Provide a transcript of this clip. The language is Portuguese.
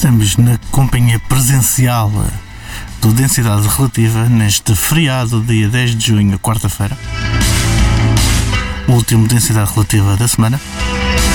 Estamos na companhia presencial do Densidade Relativa neste feriado, dia 10 de junho, quarta-feira. O último Densidade Relativa da semana.